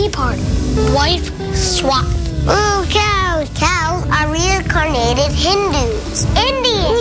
Tea Party. Wife swap. Ooh, cows. Cows are reincarnated Hindus. Indians.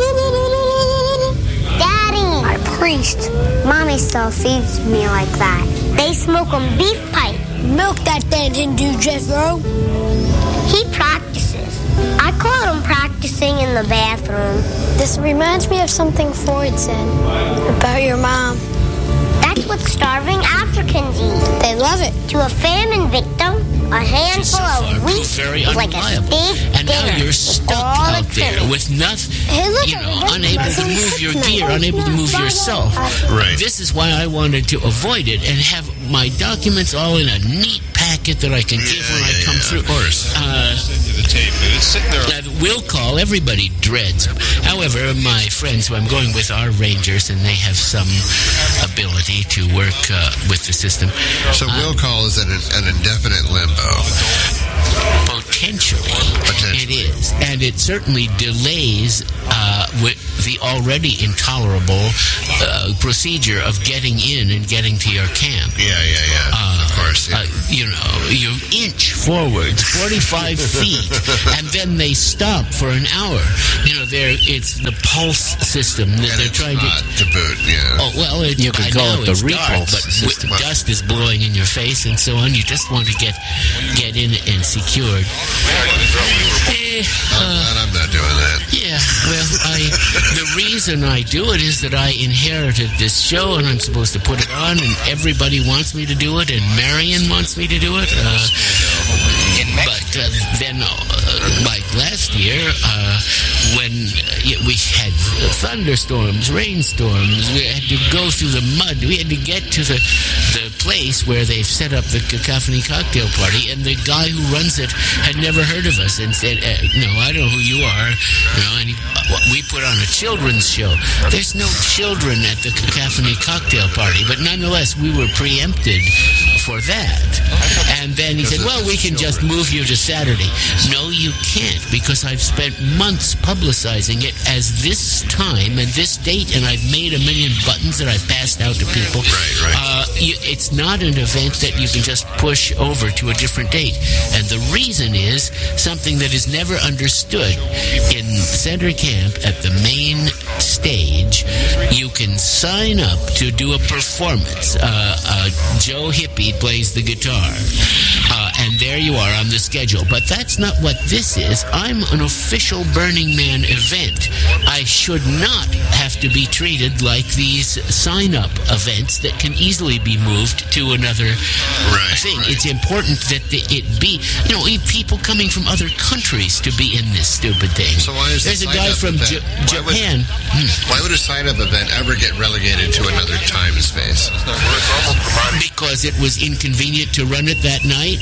Daddy. Our priest. Mommy still feeds me like that. They smoke on beef pipe. Milk that then, Hindu Jethro. He practices. I caught him practicing in the bathroom. This reminds me of something Freud said about your mom. That's what starving Africans eat. They love it. To a famine victim, a handful of wheat very is like a unreliable. steak And now dinner you're with stuck all out the there trimmings. with nothing, Hey, look, unable to move your gear, unable to move yourself. Right. This is why I wanted to avoid it and have my documents all in a neat packet that I can give when I come through. Of course. Send you the tape. It's sitting there. Will call. Everybody dreads. However, my friends who I'm going with are Rangers, and they have some ability to work with the system. So will call is an indefinite limbo. Potentially, it is. And it certainly delays with the already intolerable procedure of getting in and getting to your camp. Yeah. Of course. Yeah. You inch forwards 45 feet, and then they stop for an hour. It's the pulse system that they're trying to boot. Yeah. Oh well, You could call it the repulse but system. dust is blowing in your face and so on. You just want to get in and secured. I'm not doing that. Yeah, well, the reason I do it is that I inherited this show and I'm supposed to put it on, and everybody wants me to do it, and Marion wants me to do it. But then, like last year, when we had thunderstorms, rainstorms, we had to go through the mud. We had to get to the place where they've set up the Cacophony Cocktail Party, and the guy who runs it had never heard of us and said, "No, I don't know who you are." And we put on a children's show. There's no children at the Cacophony Cocktail Party, but nonetheless, we were preempted for that. And then he said, "Well, we can just move you to Saturday." No, you can't, because I've spent months publicizing it as this time and this date, and I've made 1 million buttons that I've passed out to people. Right. It's not an event that you can just push over to a different date. And the reason is something that is never understood. In center camp at the main stage, you can sign up to do a performance. Joe Hippie plays the guitar. And there you are on the schedule. But that's not what this is. I'm an official Burning Man event. I should not have to be treated like these sign-up events that can easily be moved to another thing. Right. It's important that it be, people coming from other countries to be in this stupid thing. So why is There's the a guy sign-up from event- Japan. Why would a sign-up event ever get relegated to another time and space? Because it was inconvenient to run it that night.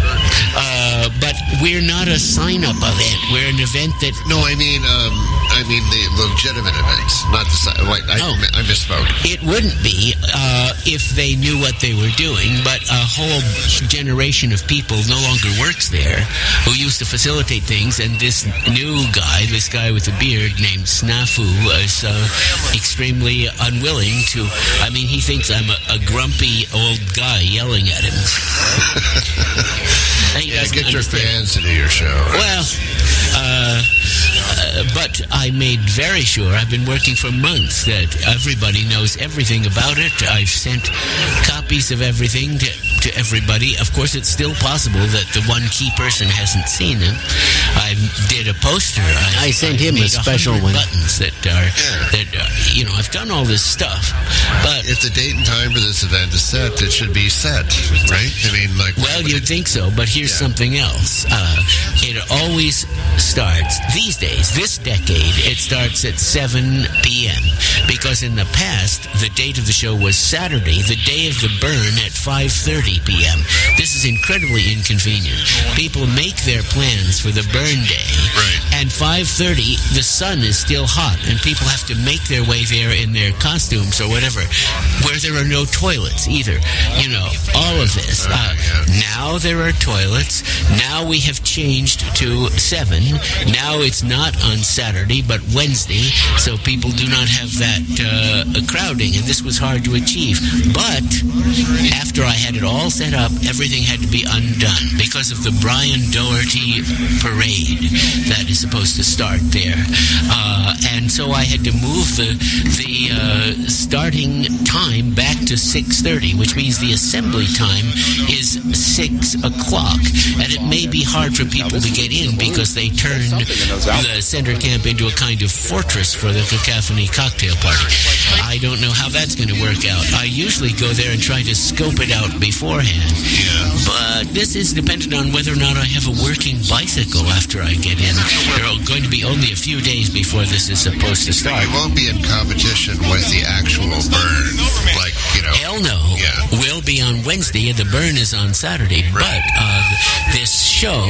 But we're not a sign-up event. We're an event that... No, I mean the legitimate events, not the sign. Wait, I misspoke. It wouldn't be if they knew what they were doing, but a whole generation of people no longer works there who used to facilitate things, and this new guy, this guy with a beard named Snafu, is extremely unwilling to... I mean, he thinks I'm a grumpy old guy yelling at him. Get your fans to do your show. Well, but I made very sure, I've been working for months, that everybody knows everything about it. I've sent copies of everything to everybody. Of course, it's still possible that the one key person hasn't seen them. I did a poster. I sent him a made special 100 one. buttons that I've done all this stuff. But if the date and time for this event is set, it should be set, right? I mean, well, you'd think so, but here's something else. It always starts, these days, this decade, it starts at 7 p.m. Because in the past, the date of the show was Saturday, the day of the burn, at 5:30 p.m. This is incredibly inconvenient. People make their plans for the burn day, and 5:30, the sun is still hot, and people have to make their way there in their costumes or whatever, where there are no toilets either. All of this. Now there are toilets. Now we have changed to 7. Now it's not on Saturday, but Wednesday, so people do not have that crowding, and this was hard to achieve. But after I had it all all set up. Everything had to be undone because of the Brian Doherty parade that is supposed to start there. And so I had to move the starting time back to 6:30, which means the assembly time is 6 o'clock. And it may be hard for people to get in because they turned the center camp into a kind of fortress for the Cacophony cocktail party. I don't know how that's going to work out. I usually go there and try to scope it out beforehand. But this is dependent on whether or not I have a working bicycle after I get in. There are going to be only a few days before this is supposed to start. You won't be in competition with the actual burn. Like, Hell no. Yeah. We'll be on Wednesday and the burn is on Saturday. Right. But this show,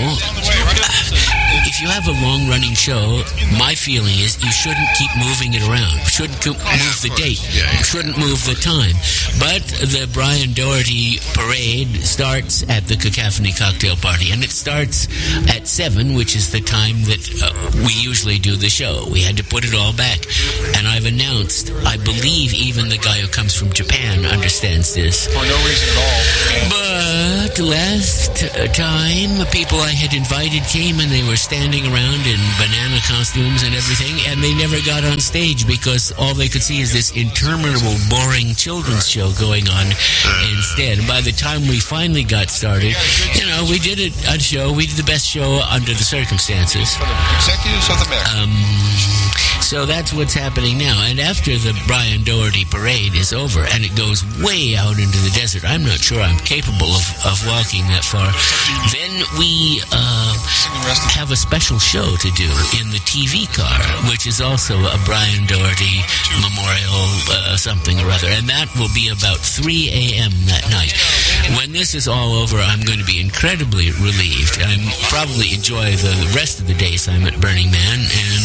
if you have a long-running show, my feeling is you shouldn't keep moving it around. Shouldn't move the date. Shouldn't move the time. But the Brian Doherty parade starts at the Cacophony cocktail party, and it starts at 7, which is the time that we usually do the show. We had to put it all back. And I've announced, I believe even the guy who comes from Japan understands this. For no reason at all. But last time, the people I had invited came and they were standing around in banana costumes and everything, and they never got on stage because all they could see is this interminable, boring children's show going on instead. And by the time we finally got started, we did a show. We did the best show under the circumstances. For the executives of the Mayor. So that's what's happening now. And after the Brian Doherty parade is over and it goes way out into the desert, I'm not sure I'm capable of walking that far, then we have a special show to do in the TV car, which is also a Brian Doherty memorial something or other. And that will be about 3 a.m. that night. When this is all over, I'm going to be incredibly relieved. I'm probably enjoy the rest of the days I'm at Burning Man,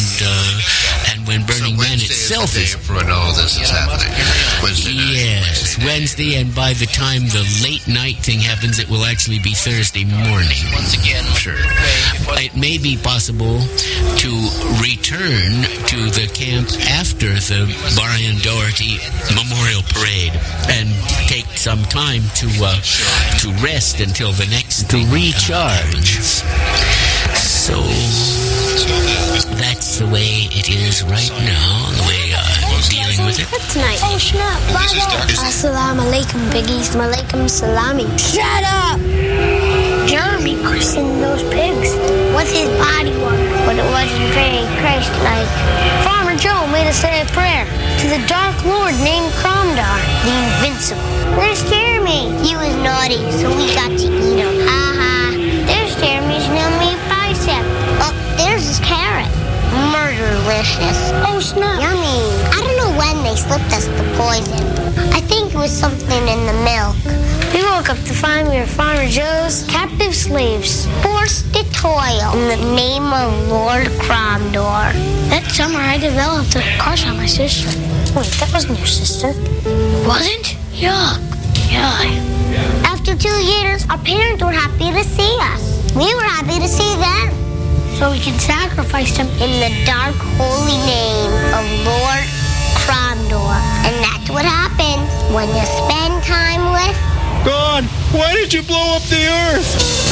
and when Burning Man itself is for when all this is happening. Wednesday night. Yes, Wednesday, and by the time the late night thing happens, it will actually be Thursday morning. Once again, Sure. It may be possible to return to the camp after the Brian Doherty Memorial Parade and take some time to rest until the next thing recharge. So that's the way it is right now, the way I'm dealing with it. Tonight. Oh, snap. Assalamu alaikum, biggies. Malaikum salami. Shut up! Jeremy christened those pigs. What's his body work? But it wasn't very Christ-like. Farmer Joe made us say a prayer to the Dark Lord named Cromdar, the Invincible. Where's Jeremy? He was naughty, so we got to eat him. Ha. There's Jeremy's nummy bicep. Oh, there's his carrot. Murderlicious. Oh, snap. Yummy. I don't know when they slipped us the poison. I think it was something in the milk. We woke up to find we were Farmer Joe's captive slaves. Forced to toil in the name of Lord Cromdor. That summer, I developed a crush on my sister. Wait, that wasn't your sister. Wasn't? Yuck. After 2 years, our parents were happy to see us. We were happy to see them. So we can sacrifice them In the dark, holy name of Lord Cromdor. And that's what happens when you spend time with God, why did you blow up the Earth?